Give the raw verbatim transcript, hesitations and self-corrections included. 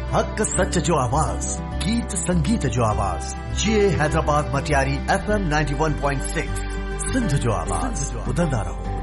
हक सच जो आवाज़, गीत संगीत जो आवाज़, ये Hyderabad Matiari F M ninety one point six, Sindh जो आवाज़, ॿुधंदा रहो।